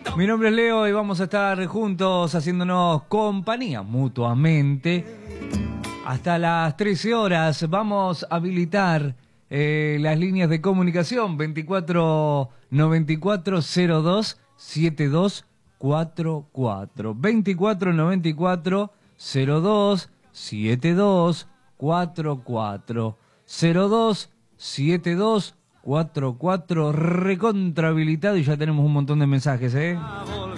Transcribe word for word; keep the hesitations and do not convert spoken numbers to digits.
Mi nombre es Leo y vamos a estar juntos haciéndonos compañía mutuamente hasta las trece horas. Vamos a habilitar eh, las líneas de comunicación veinticuatro noventa y cuatro cero dos setenta y dos cuarenta y cuatro, veinticuatro noventa y cuatro cero dos setenta y dos cuarenta y cuatro, cero dos setenta y dos cuarenta y cuatro, recontrahabilitado, y ya tenemos un montón de mensajes, ¿eh?